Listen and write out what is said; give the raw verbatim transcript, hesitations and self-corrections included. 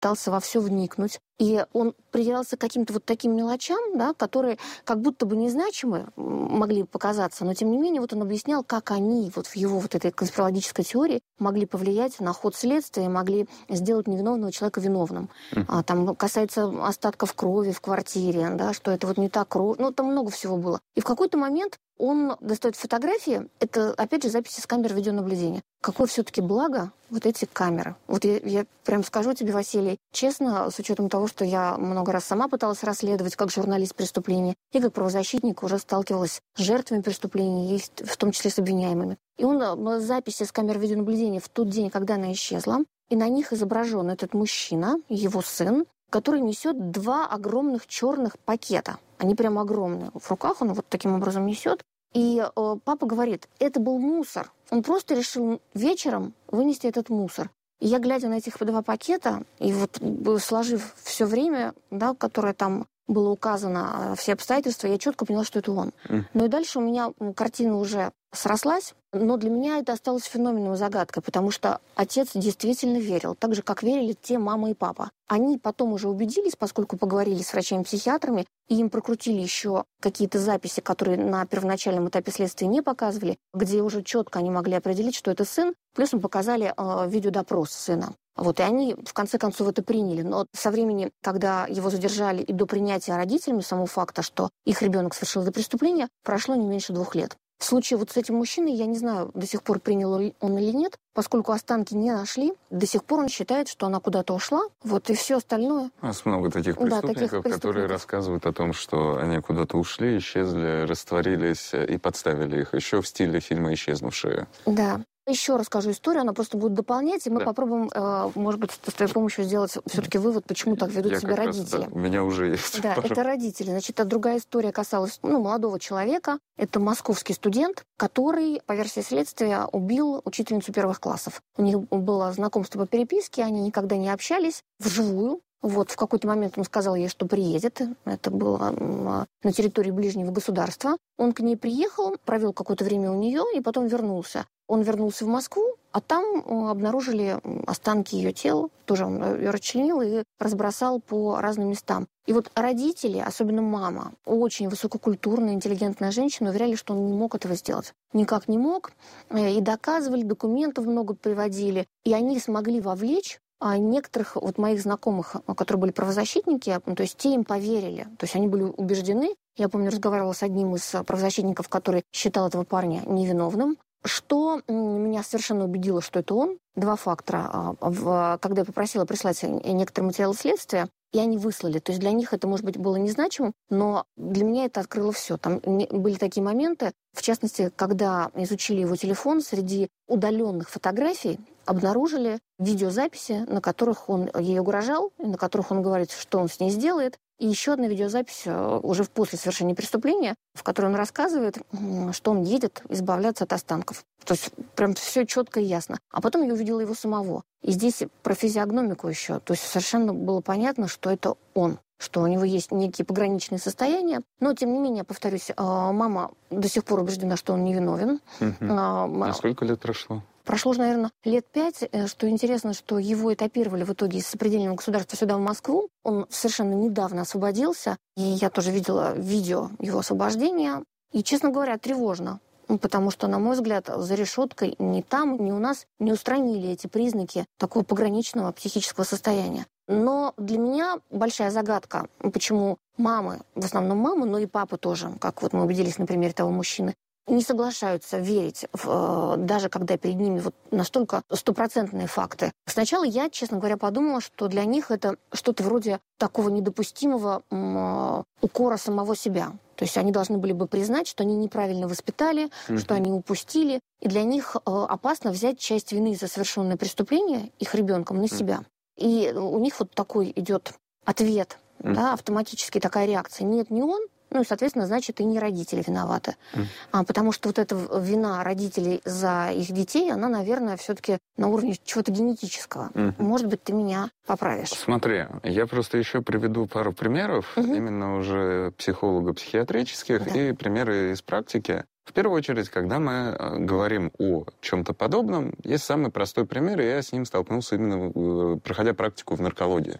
пытался во все вникнуть. И он придирался к каким-то вот таким мелочам, да, которые как будто бы незначимы могли показаться, но тем не менее вот он объяснял, как они вот в его вот этой конспирологической теории могли повлиять на ход следствия, могли сделать невиновного человека виновным. Mm-hmm. А, там касается остатков крови в квартире, да, что это вот не та кровь, ну там много всего было. И в какой-то момент он достает фотографии, это, опять же, записи с камер видеонаблюдения. Какое все-таки благо вот эти камеры. Вот я, я прям скажу тебе, Василий, честно, с учетом того, что я много раз сама пыталась расследовать как журналист преступления, и как правозащитник уже сталкивалась с жертвами преступлений, и в том числе с обвиняемыми. И он записи с камер видеонаблюдения в тот день, когда она исчезла, и на них изображен этот мужчина, его сын, который несет два огромных черных пакета. Они прям огромные. В руках он вот таким образом несет. И э, папа говорит, это был мусор. Он просто решил вечером вынести этот мусор. И я, глядя на этих два пакета, и вот сложив все время, да, которое там было указано, все обстоятельства, я четко поняла, что это он. Mm. Ну и дальше у меня картина уже срослась, но для меня это осталось феноменом и загадкой, потому что отец действительно верил, так же, как верили те мама и папа. Они потом уже убедились, поскольку поговорили с врачами-психиатрами, и им прокрутили еще какие-то записи, которые на первоначальном этапе следствия не показывали, где уже четко они могли определить, что это сын, плюс им показали э, видеодопрос сына. Вот, и они, в конце концов, это приняли. Но со времени, когда его задержали, и до принятия родителями самого факта, что их ребенок совершил это преступление, прошло не меньше двух лет. В случае вот с этим мужчиной, я не знаю, до сих пор принял он или нет, поскольку останки не нашли, до сих пор он считает, что она куда-то ушла, вот, и все остальное. У нас много таких преступников, да, таких преступников, которые рассказывают о том, что они куда-то ушли, исчезли, растворились и подставили их, еще в стиле фильма «Исчезнувшие». Да. Еще расскажу историю, она просто будет дополнять, и мы да. попробуем, э, может быть, с твоей помощью сделать все-таки вывод, почему так ведут Я себя родители. Раз, да, у меня уже есть. Да, это родители. Значит, это другая история касалась ну, молодого человека. Это московский студент, который, по версии следствия, убил учительницу первых классов. У них было знакомство по переписке, они никогда не общались вживую. Вот, в какой-то момент он сказал ей, что приедет. Это было на территории ближнего государства. Он к ней приехал, провел какое-то время у нее и потом вернулся. Он вернулся в Москву, а там обнаружили останки ее тела. Тоже он ее расчленил и разбросал по разным местам. И вот родители, особенно мама, очень высококультурная, интеллигентная женщина, уверяли, что он не мог этого сделать. Никак не мог. И доказывали, документов много приводили. И они смогли вовлечь а некоторых вот моих знакомых, которые были правозащитники, то есть те им поверили. То есть они были убеждены. Я помню, разговаривала с одним из правозащитников, который считал этого парня невиновным. Что меня совершенно убедило, что это он. Два фактора. Когда я попросила прислать некоторые материалы следствия, и они выслали. То есть для них это, может быть, было незначимым, но для меня это открыло все. Там были такие моменты, в частности, когда изучили его телефон, среди удаленных фотографий обнаружили видеозаписи, на которых он ей угрожал, и на которых он говорит, что он с ней сделает. И еще одна видеозапись уже после совершения преступления, в которой он рассказывает, что он едет избавляться от останков. То есть прям все четко и ясно. А потом я увидела его самого. И здесь про физиогномику еще. То есть совершенно было понятно, что это он, что у него есть некие пограничные состояния. Но, тем не менее, повторюсь, мама до сих пор убеждена, что он невиновен. Угу. А сколько лет прошло? Прошло, наверное, лет пять. Что интересно, что его этапировали в итоге из сопредельного государства сюда, в Москву. Он совершенно недавно освободился. И я тоже видела видео его освобождения. И, честно говоря, тревожно. Потому что, на мой взгляд, за решеткой ни там, ни у нас не устранили эти признаки такого пограничного психического состояния. Но для меня большая загадка, почему мамы, в основном мамы, но и папы тоже, как вот мы убедились на примере того мужчины, не соглашаются верить, в, даже когда перед ними вот настолько стопроцентные факты. Сначала я, честно говоря, подумала, что для них это что-то вроде такого недопустимого м- укора самого себя. То есть они должны были бы признать, что они неправильно воспитали, mm-hmm. что они упустили. И для них э, опасно взять часть вины за совершенное преступление их ребенком на себя. Mm-hmm. И у них вот такой идет ответ, mm-hmm. да, автоматически такая реакция. Нет, не он. Ну, и, соответственно, значит, и не родители виноваты. Mm. А, потому что вот эта вина родителей за их детей, она, наверное, все-таки на уровне чего-то генетического. Mm-hmm. Может быть, ты меня поправишь. Смотри, я просто еще приведу пару примеров, mm-hmm. именно уже психолого-психиатрических, да. и примеры из практики. В первую очередь, когда мы говорим о чем-то подобном, есть самый простой пример, и я с ним столкнулся именно проходя практику в наркологии.